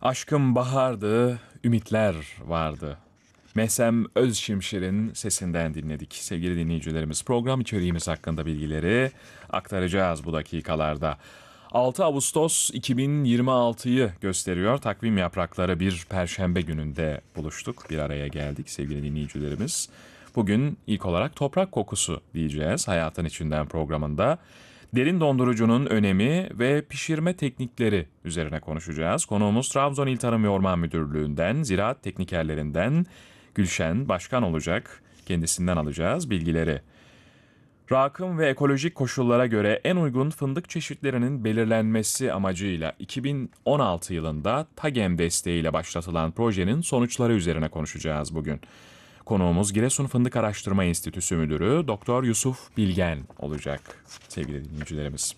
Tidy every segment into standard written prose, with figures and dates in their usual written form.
Aşkım bahardı, ümitler vardı. Mesem Özşimşir'in sesinden dinledik. Sevgili dinleyicilerimiz, program içeriğimiz hakkında bilgileri aktaracağız bu dakikalarda. 6 Ağustos 2026'yı gösteriyor. Takvim yaprakları bir perşembe gününde buluştuk. Bir araya geldik sevgili dinleyicilerimiz. Bugün ilk olarak toprak kokusu diyeceğiz Hayatın İçinden programında. Derin dondurucunun önemi ve pişirme teknikleri üzerine konuşacağız. Konuğumuz Trabzon İl Tarım ve Orman Müdürlüğü'nden, ziraat teknikerlerinden Gülşen Başkan olacak. Kendisinden alacağız bilgileri. Rakım ve ekolojik koşullara göre en uygun fındık çeşitlerinin belirlenmesi amacıyla 2016 yılında TAGEM desteğiyle başlatılan projenin sonuçları üzerine konuşacağız bugün. Konuğumuz Giresun Fındık Araştırma Enstitüsü Müdürü Doktor Yusuf Bilgen olacak sevgili dinleyicilerimiz.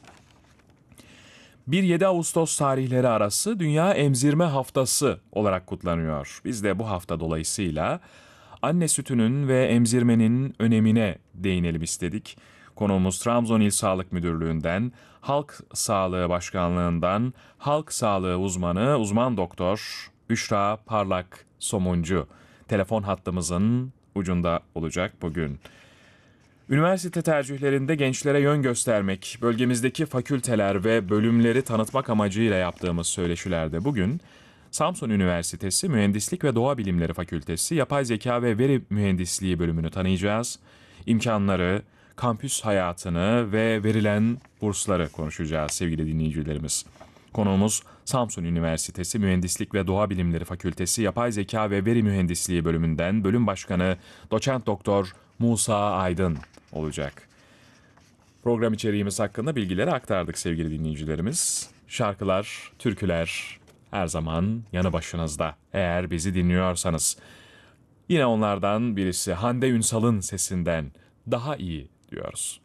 1-7 Ağustos tarihleri arası Dünya Emzirme Haftası olarak kutlanıyor. Biz de bu hafta dolayısıyla anne sütünün ve emzirmenin önemine değinelim istedik. Konuğumuz Trabzon İl Sağlık Müdürlüğü'nden, Halk Sağlığı Başkanlığı'ndan halk sağlığı uzman doktor Büşra Parlak Somuncu. Telefon hattımızın ucunda olacak bugün. Üniversite tercihlerinde gençlere yön göstermek, bölgemizdeki fakülteler ve bölümleri tanıtmak amacıyla yaptığımız söyleşilerde bugün Samsun Üniversitesi Mühendislik ve Doğa Bilimleri Fakültesi Yapay Zeka ve Veri Mühendisliği bölümünü tanıyacağız. İmkanları, kampüs hayatını ve verilen bursları konuşacağız sevgili dinleyicilerimiz. Konuğumuz Samsun Üniversitesi Mühendislik ve Doğa Bilimleri Fakültesi Yapay Zeka ve Veri Mühendisliği bölümünden Bölüm Başkanı Doçent Doktor Musa Aydın olacak. Program içeriğimiz hakkında bilgileri aktardık sevgili dinleyicilerimiz. Şarkılar, türküler her zaman yanı başınızda eğer bizi dinliyorsanız. Yine onlardan birisi Hande Ünsal'ın sesinden Daha iyi diyoruz.